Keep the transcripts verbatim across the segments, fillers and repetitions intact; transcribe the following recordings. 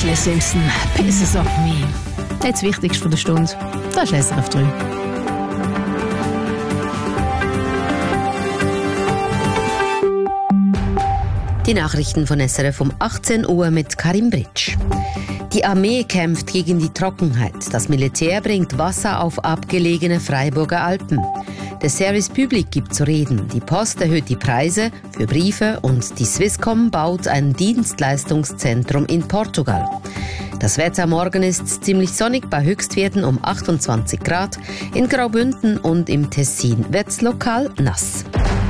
Ashley Simpson, Pieces of Me. Jetzt das Wichtigste von der Stunde, das ist S R F drei. Die Nachrichten von S R F um achtzehn Uhr mit Karim Britsch. Die Armee kämpft gegen die Trockenheit. Das Militär bringt Wasser auf abgelegene Freiburger Alpen. Der Service Public gibt zu reden. Die Post erhöht die Preise für Briefe und die Swisscom baut ein Dienstleistungszentrum in Portugal. Das Wetter morgen ist ziemlich sonnig bei Höchstwerten um achtundzwanzig Grad. In Graubünden und im Tessin wird's lokal nass.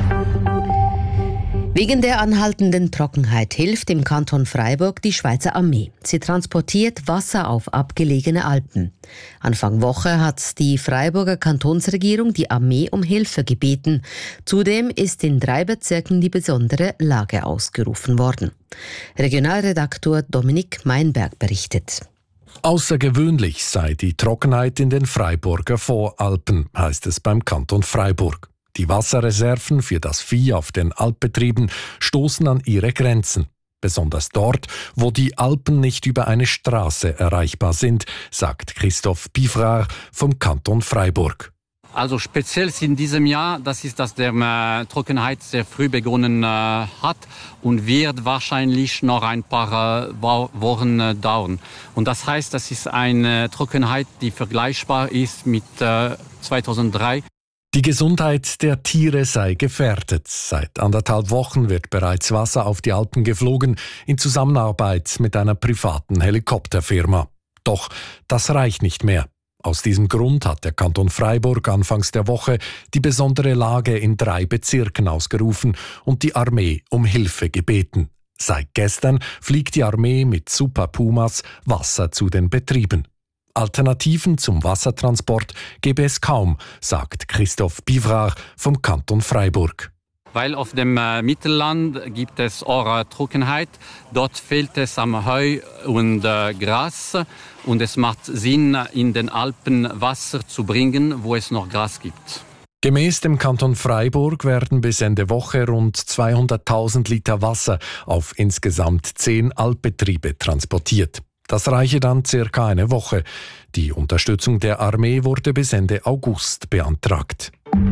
Wegen der anhaltenden Trockenheit hilft im Kanton Freiburg die Schweizer Armee. Sie transportiert Wasser auf abgelegene Alpen. Anfang Woche hat die Freiburger Kantonsregierung die Armee um Hilfe gebeten. Zudem ist in drei Bezirken die besondere Lage ausgerufen worden. Regionalredaktor Dominik Meinberg berichtet. Außergewöhnlich sei die Trockenheit in den Freiburger Voralpen, heißt es beim Kanton Freiburg. Die Wasserreserven für das Vieh auf den Alpbetrieben stoßen an ihre Grenzen. Besonders dort, wo die Alpen nicht über eine Straße erreichbar sind, sagt Christoph Pifrar vom Kanton Freiburg. Also speziell in diesem Jahr, das ist, dass die äh, Trockenheit sehr früh begonnen äh, hat und wird wahrscheinlich noch ein paar äh, Wochen äh, dauern. Und das heißt, das ist eine Trockenheit, die vergleichbar ist mit äh, zweitausenddrei. Die Gesundheit der Tiere sei gefährdet. Seit anderthalb Wochen wird bereits Wasser auf die Alpen geflogen, in Zusammenarbeit mit einer privaten Helikopterfirma. Doch das reicht nicht mehr. Aus diesem Grund hat der Kanton Freiburg anfangs der Woche die besondere Lage in drei Bezirken ausgerufen und die Armee um Hilfe gebeten. Seit gestern fliegt die Armee mit Super Pumas Wasser zu den Betrieben. Alternativen zum Wassertransport gäbe es kaum, sagt Christoph Pifrar vom Kanton Freiburg. Weil auf dem äh, Mittelland gibt es auch äh, Trockenheit. Dort fehlt es am Heu und äh, Gras. Und es macht Sinn, in den Alpen Wasser zu bringen, wo es noch Gras gibt. Gemäß dem Kanton Freiburg werden bis Ende Woche rund zweihunderttausend Liter Wasser auf insgesamt zehn Alpbetriebe transportiert. Das reiche dann circa eine Woche. Die Unterstützung der Armee wurde bis Ende August beantragt.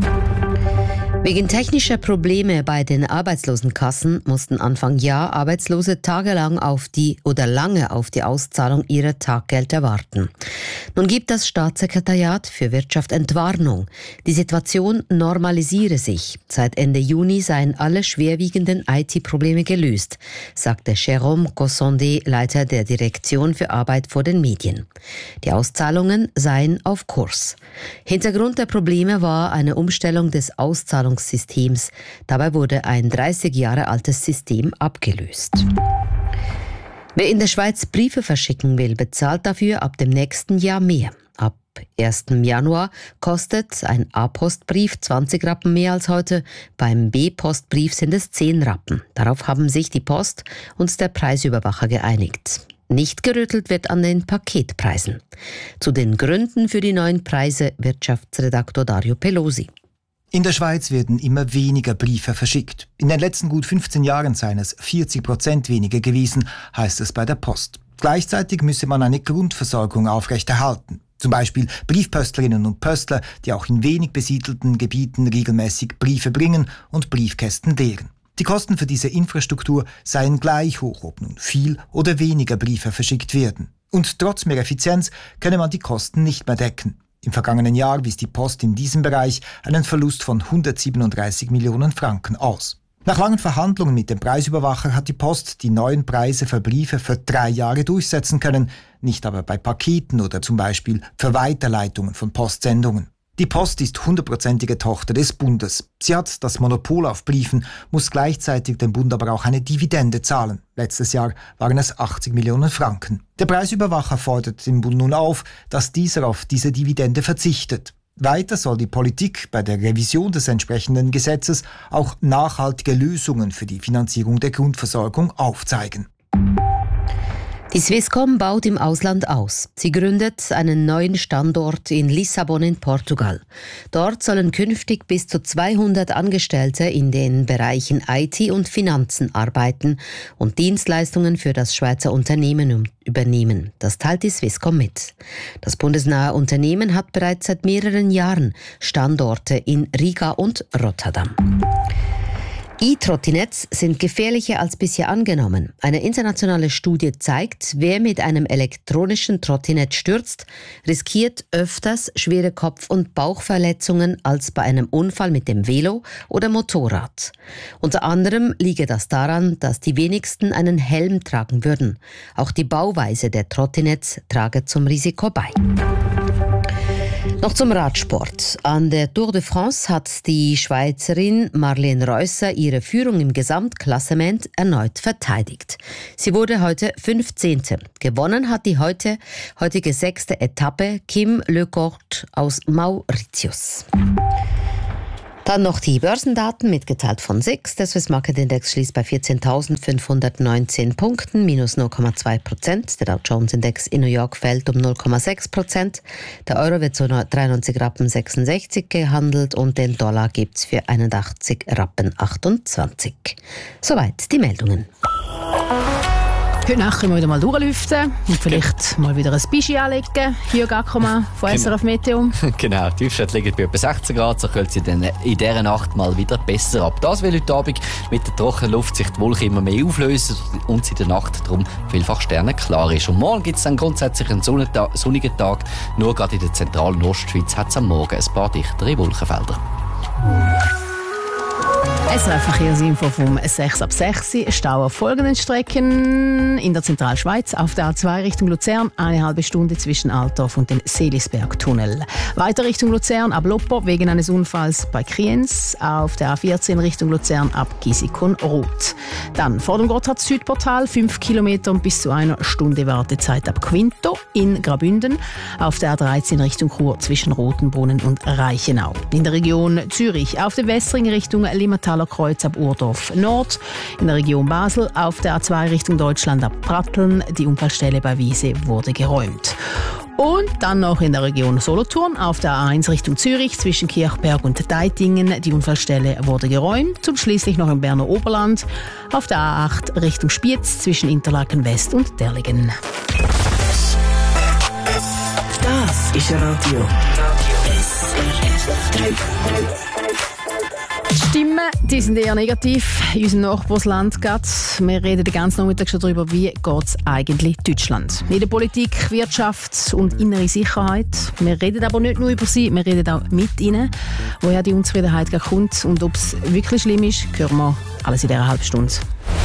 Wegen technischer Probleme bei den Arbeitslosenkassen mussten Anfang Jahr Arbeitslose tagelang auf die oder lange auf die Auszahlung ihrer Taggelder warten. Nun gibt das Staatssekretariat für Wirtschaft Entwarnung. Die Situation normalisiere sich. Seit Ende Juni seien alle schwerwiegenden I T-Probleme gelöst, sagte Jérôme Cossondé, Leiter der Direktion für Arbeit vor den Medien. Die Auszahlungen seien auf Kurs. Hintergrund der Probleme war eine Umstellung des Auszahlungssystems. Dabei wurde ein dreißig Jahre altes System abgelöst. Wer in der Schweiz Briefe verschicken will, bezahlt dafür ab dem nächsten Jahr mehr. Ab ersten Januar kostet ein A-Postbrief zwanzig Rappen mehr als heute. Beim B-Postbrief sind es zehn Rappen. Darauf haben sich die Post und der Preisüberwacher geeinigt. Nicht gerüttelt wird an den Paketpreisen. Zu den Gründen für die neuen Preise Wirtschaftsredaktor Dario Pelosi. In der Schweiz werden immer weniger Briefe verschickt. In den letzten gut fünfzehn Jahren seien es vierzig Prozent weniger gewesen, heißt es bei der Post. Gleichzeitig müsse man eine Grundversorgung aufrechterhalten. Zum Beispiel Briefpöstlerinnen und Pöstler, die auch in wenig besiedelten Gebieten regelmäßig Briefe bringen und Briefkästen leeren. Die Kosten für diese Infrastruktur seien gleich hoch, ob nun viel oder weniger Briefe verschickt werden. Und trotz mehr Effizienz könne man die Kosten nicht mehr decken. Im vergangenen Jahr wies die Post in diesem Bereich einen Verlust von hundertsiebenunddreißig Millionen Franken aus. Nach langen Verhandlungen mit dem Preisüberwacher hat die Post die neuen Preise für Briefe für drei Jahre durchsetzen können, nicht aber bei Paketen oder zum Beispiel für Weiterleitungen von Postsendungen. Die Post ist hundertprozentige Tochter des Bundes. Sie hat das Monopol auf Briefen, muss gleichzeitig dem Bund aber auch eine Dividende zahlen. Letztes Jahr waren es achtzig Millionen Franken. Der Preisüberwacher fordert den Bund nun auf, dass dieser auf diese Dividende verzichtet. Weiter soll die Politik bei der Revision des entsprechenden Gesetzes auch nachhaltige Lösungen für die Finanzierung der Grundversorgung aufzeigen. Die Swisscom baut im Ausland aus. Sie gründet einen neuen Standort in Lissabon in Portugal. Dort sollen künftig bis zu zweihundert Angestellte in den Bereichen I T und Finanzen arbeiten und Dienstleistungen für das Schweizer Unternehmen übernehmen. Das teilt die Swisscom mit. Das bundesnahe Unternehmen hat bereits seit mehreren Jahren Standorte in Riga und Rotterdam. E-Trottinetts sind gefährlicher als bisher angenommen. Eine internationale Studie zeigt, wer mit einem elektronischen Trottinett stürzt, riskiert öfters schwere Kopf- und Bauchverletzungen als bei einem Unfall mit dem Velo oder Motorrad. Unter anderem liege das daran, dass die wenigsten einen Helm tragen würden. Auch die Bauweise der Trottinetts trage zum Risiko bei. Noch zum Radsport. An der Tour de France hat die Schweizerin Marlene Reusser ihre Führung im Gesamtklassement erneut verteidigt. Sie wurde heute fünfzehnte Gewonnen hat die heute, heutige sechste Etappe Kim Le Court aus Mauritius. Dann noch die Börsendaten, mitgeteilt von S I X. Der Swiss Market Index schließt bei vierzehntausendfünfhundertneunzehn Punkten, minus null Komma zwei Prozent. Der Dow Jones Index in New York fällt um null Komma sechs Prozent. Der Euro wird zu dreiundneunzig Rappen sechsundsechzig gehandelt und den Dollar gibt es für einundachtzig Rappen achtundzwanzig. Soweit die Meldungen. Heute Nacht können wir wieder mal durchlüften und vielleicht mal wieder ein Bischi anlegen. Jürg Ackermann von S R F Meteo. Genau, die Tiefstwerte liegen bei etwa sechzehn Grad, so könnte sie dann in dieser Nacht mal wieder besser ab. Das will heute Abend mit der trockenen Luft sich die Wolken immer mehr auflösen und sie in der Nacht darum vielfach sternenklar ist. Und morgen gibt es dann grundsätzlich einen sonnigen Tag, nur gerade in der zentralen Ostschweiz hat es am Morgen ein paar dichtere Wolkenfelder. S R F-Verkehrsinfo vom sechs ab sechs. Stau auf folgenden Strecken. In der Zentralschweiz auf der A zwei Richtung Luzern eine halbe Stunde zwischen Altdorf und dem Seelisberg-Tunnel. Weiter Richtung Luzern ab Loppo wegen eines Unfalls bei Kriens. Auf der A vierzehn Richtung Luzern ab Gisikon-Roth. Dann vor dem Gotthard-Südportal fünf Kilometer und bis zu einer Stunde Wartezeit ab Quinto in Graubünden. Auf der A dreizehn Richtung Chur zwischen Rotenbrunnen und Reichenau. In der Region Zürich auf dem Westring Richtung Limmataler Kreuz ab Urdorf Nord. In der Region Basel auf der A zwei Richtung Deutschland ab Pratteln. Die Unfallstelle bei Wiese wurde geräumt. Und dann noch in der Region Solothurn auf der A eins Richtung Zürich zwischen Kirchberg und Deitingen. Die Unfallstelle wurde geräumt. Und schließlich noch im Berner Oberland auf der A acht Richtung Spiez zwischen Interlaken West und Derlingen. Das ist Radio S R F. Die Stimmen, die sind eher negativ in unserem Nachbarsland. Gerade. Wir reden den ganzen Nachmittag schon darüber, wie geht es eigentlich Deutschland. In der Politik, Wirtschaft und innere Sicherheit. Wir reden aber nicht nur über sie, wir reden auch mit ihnen, woher die Unzufriedenheit kommt und ob es wirklich schlimm ist, hören wir alles in dieser halben Stunde.